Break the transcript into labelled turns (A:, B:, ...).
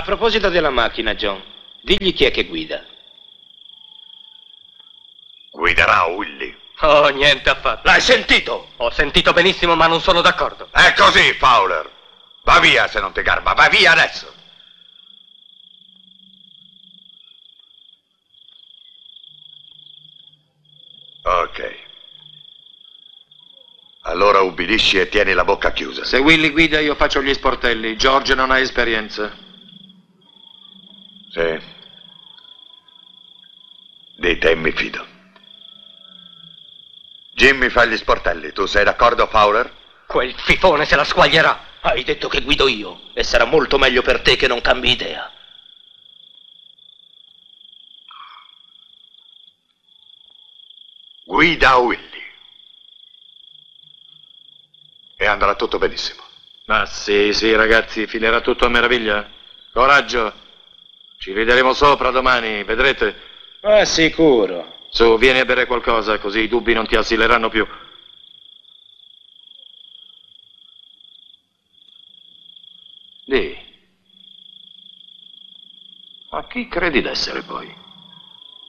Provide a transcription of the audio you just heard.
A: proposito della macchina, John, digli chi è che guida.
B: Guiderà Willy.
C: Oh, niente affatto.
B: L'hai sentito?
C: Ho sentito benissimo, ma non sono d'accordo.
B: È così, Fowler. Va via se non ti garba, va via adesso. Ok. Allora ubbidisci e tieni la bocca chiusa.
D: Se Willy guida io faccio gli sportelli. George non ha esperienza.
B: Sì. Di te mi fido. Jimmy fa gli sportelli. Tu sei d'accordo, Fowler?
C: Quel fifone se la squaglierà.
A: Hai detto che guido io e sarà molto meglio per te che non cambi idea.
B: Guida Willy. E andrà tutto benissimo.
D: Ma sì, ragazzi, filerà tutto a meraviglia. Coraggio. Ci rideremo sopra domani, vedrete.
A: Ma sicuro.
D: Su, vieni a bere qualcosa, così i dubbi non ti assilleranno più. Di. Ma chi credi d'essere poi?